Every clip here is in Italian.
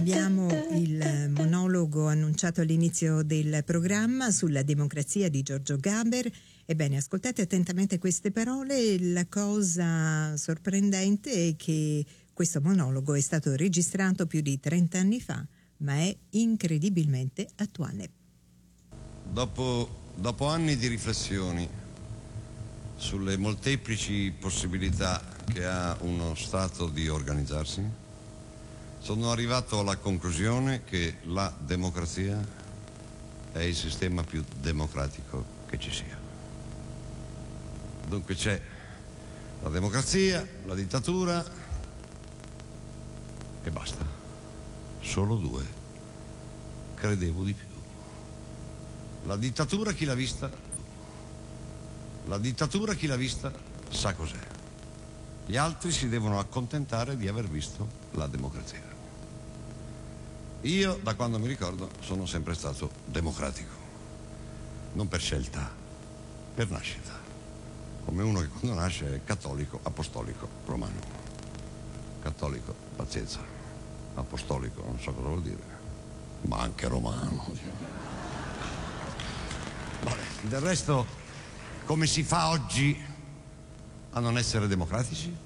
Abbiamo il monologo annunciato all'inizio del programma sulla democrazia di Giorgio Gaber. Ebbene, ascoltate attentamente queste parole. La cosa sorprendente è che questo monologo è stato registrato più di 30 anni fa, ma è incredibilmente attuale. Dopo anni di riflessioni sulle molteplici possibilità che ha uno Stato di organizzarsi, sono arrivato alla conclusione che la democrazia è il sistema più democratico che ci sia. Dunque c'è la democrazia, la dittatura e basta. Solo due. Credevo di più. La dittatura chi l'ha vista? La dittatura chi l'ha vista sa cos'è. Gli altri si devono accontentare di aver visto la democrazia. Io, da quando mi ricordo, sono sempre stato democratico. Non per scelta, per nascita. Come uno che quando nasce è cattolico, apostolico, romano. Cattolico, pazienza. Apostolico, non so cosa vuol dire. Ma anche romano. Vabbè, del resto, come si fa oggi a non essere democratici?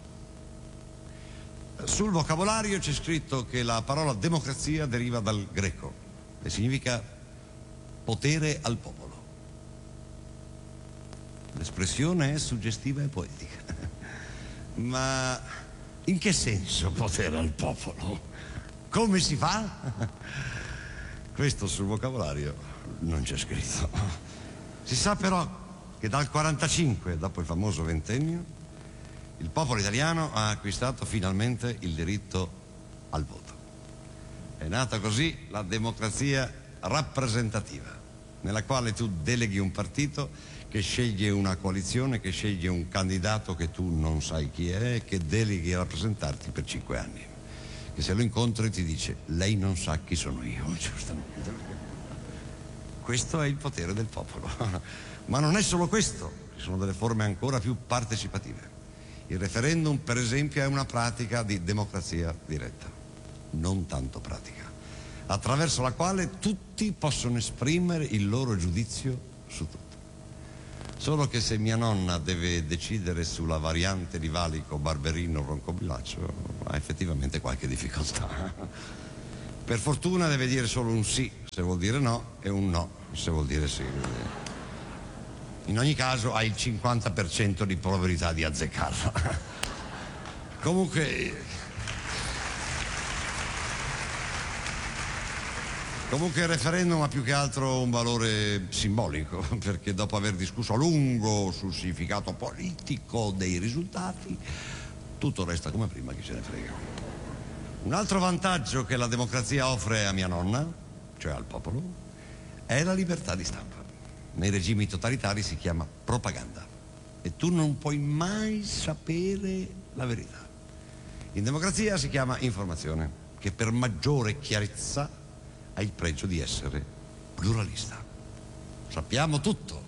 Sul vocabolario c'è scritto che la parola democrazia deriva dal greco e significa potere al popolo. L'espressione è suggestiva e poetica. Ma in che senso potere al popolo? Come si fa? Questo sul vocabolario non c'è scritto. Si sa però che dal 45, dopo il famoso ventennio, il popolo italiano ha acquistato finalmente il diritto al voto. È nata così la democrazia rappresentativa, nella quale tu deleghi un partito che sceglie una coalizione, che sceglie un candidato che tu non sai chi è e che deleghi a rappresentarti per 5 anni. Che se lo incontri ti dice: lei non sa chi sono io, giustamente. Questo è il potere del popolo. Ma non è solo questo, ci sono delle forme ancora più partecipative. Il referendum, per esempio, è una pratica di democrazia diretta, non tanto pratica, attraverso la quale tutti possono esprimere il loro giudizio su tutto. Solo che se mia nonna deve decidere sulla variante di valico Barberino Roncobilaccio, ha effettivamente qualche difficoltà. Per fortuna deve dire solo un sì se vuol dire no e un no se vuol dire sì. In ogni caso ha il 50% di probabilità di azzeccarla. Comunque il referendum ha più che altro un valore simbolico, perché dopo aver discusso a lungo sul significato politico dei risultati, tutto resta come prima, chi se ne frega. Un altro vantaggio che la democrazia offre a mia nonna, cioè al popolo, è la libertà di stampa. Nei regimi totalitari si chiama propaganda e tu non puoi mai sapere la verità. In democrazia si chiama informazione, che per maggiore chiarezza ha il pregio di essere pluralista. Sappiamo tutto,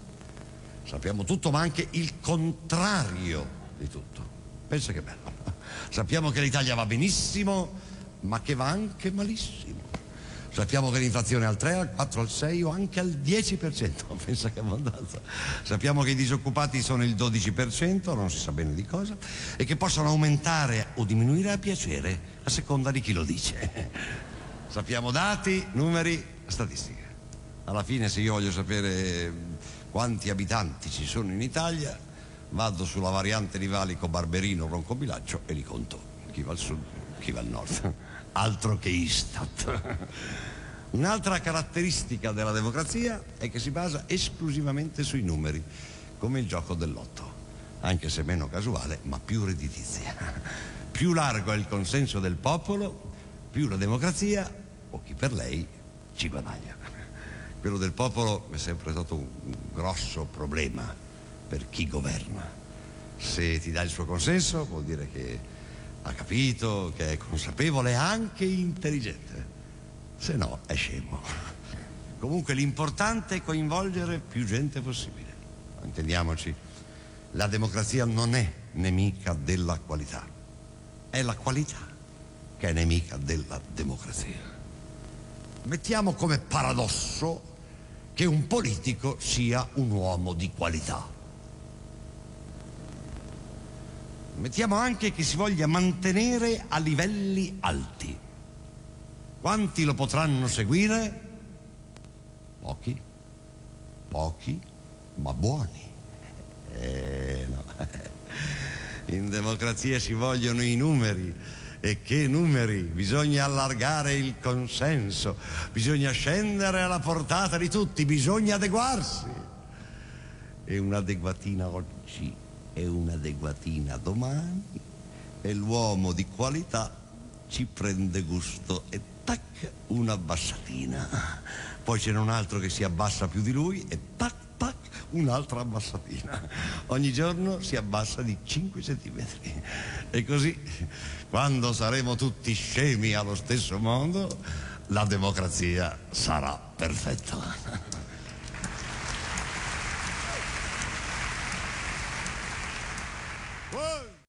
ma anche il contrario di tutto. Pensa che bello. Sappiamo che l'Italia va benissimo, ma che va anche malissimo. Sappiamo che l'inflazione è al 3, al 4, al 6 o anche al 10%, pensa che abbondanza. Sappiamo che i disoccupati sono il 12%, non si sa bene di cosa, e che possono aumentare o diminuire a piacere a seconda di chi lo dice. Sappiamo dati, numeri, statistiche. Alla fine, se io voglio sapere quanti abitanti ci sono in Italia, vado sulla variante di valico Barberino Roncobilaccio e li conto. Chi va al sud, chi va al nord. Altro che Istat. Un'altra caratteristica della democrazia è che si basa esclusivamente sui numeri, come il gioco del lotto, anche se meno casuale, ma più redditizia. Più largo è il consenso del popolo, più la democrazia, o chi per lei, ci guadagna. Quello del popolo è sempre stato un grosso problema per chi governa. Se ti dà il suo consenso vuol dire che ha capito, che è consapevole e anche intelligente. Se no, è scemo. Comunque l'importante è coinvolgere più gente possibile. Intendiamoci, la democrazia non è nemica della qualità. È la qualità che è nemica della democrazia. Mettiamo come paradosso che un politico sia un uomo di qualità. Mettiamo anche che si voglia mantenere a livelli alti. Quanti lo potranno seguire? Pochi, ma buoni. No. In democrazia ci vogliono i numeri. E che numeri? Bisogna allargare il consenso, bisogna scendere alla portata di tutti, bisogna adeguarsi. E un'adeguatina oggi e un'adeguatina domani e l'uomo di qualità ci prende gusto e tac, una abbassatina. Poi c'è un altro che si abbassa più di lui e tac, tac, un'altra abbassatina. Ogni giorno si abbassa di 5 centimetri. E così, quando saremo tutti scemi allo stesso modo, la democrazia sarà perfetta.